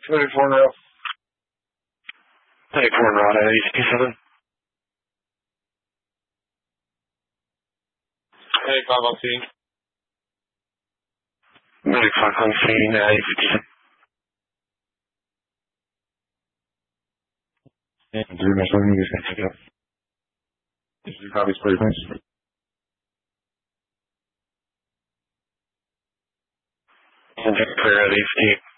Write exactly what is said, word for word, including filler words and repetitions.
twenty-four now. twenty-four now, eighty-seven. twenty-five on scene. twenty-five on scene, eighty-seven. Yeah, pretty much what you guys got. This is probably pretty much. And clear at eighty.